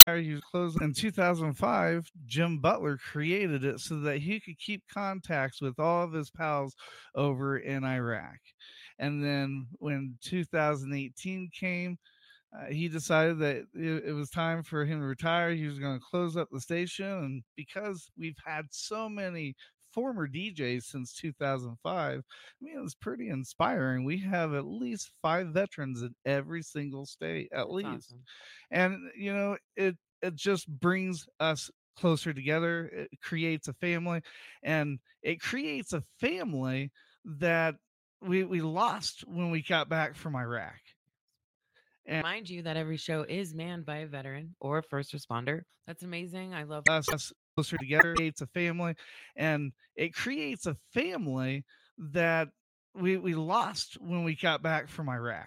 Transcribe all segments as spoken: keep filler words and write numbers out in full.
He was closing in two thousand five. Jim Butler created it so that he could keep contacts with all of his pals over in Iraq. And then when two thousand eighteen came, uh, he decided that it, it was time for him to retire. He was going to close up the station. And because we've had so many former D Js since two thousand five, I mean, it was pretty inspiring. We have at least five veterans in every single state, at That's least. awesome. And, you know, it, it just brings us closer together. It creates a family, and it creates a family that we, we lost when we got back from Iraq. And Remind you that every show is manned by a veteran or a first responder. That's amazing. I love us, us closer together creates a family, and it creates a family that we, we lost when we got back from Iraq.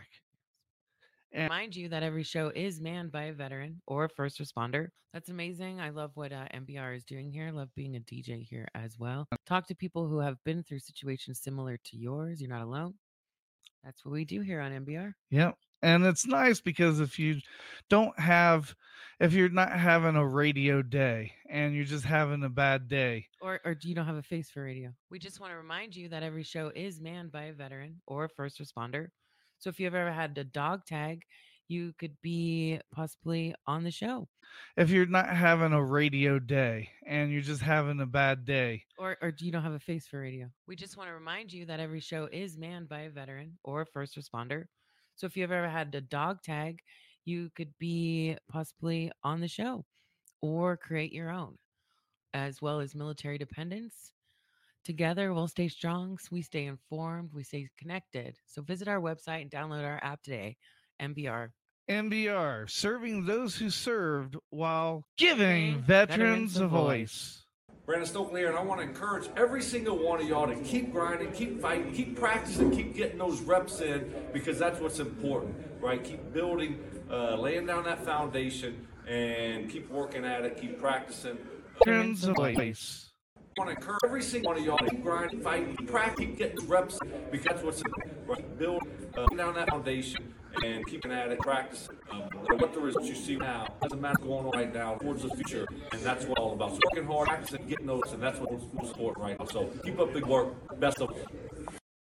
And Remind you that every show is manned by a veteran or a first responder. That's amazing. I love what uh, M B R is doing here. I love being a D J here as well. Talk to people who have been through situations similar to yours. You're not alone. That's what we do here on M B R. yeah, and it's nice because if you don't have, if you're not having a radio day and you're just having a bad day, Or, or do you don't have a face for radio? We just want to remind you that every show is manned by a veteran or a first responder. So if you've ever had a dog tag, you could be possibly on the show. if you're not having a radio day and you're just having a bad day, Or, or do you don't have a face for radio? We just want to remind you that every show is manned by a veteran or a first responder. So if you've ever had a dog tag, you could be possibly on the show or create your own, as well as military dependents. Together, we'll stay strong, we stay informed, we stay connected. So visit our website and download our app today, M B R. M B R, serving those who served while giving Giving veterans a voice. Brandon Stokely here, and I want to encourage every single one of y'all to keep grinding, keep fighting, keep practicing, keep getting those reps in, because that's what's important, right? Keep building, uh, laying down that foundation, and keep working at it, keep practicing. Veterans a voice. I want to encourage every single one of y'all to keep grinding, fighting, keep practicing, keep getting reps in, because that's what's important, right? Keep building, uh, laying down that foundation, and keeping at it, practicing. Um, what the results you see now doesn't matter what's going on right now towards the future, and that's what all about. So working hard, practicing, getting those, and that's what's most important right now. So keep up the work. Best of luck.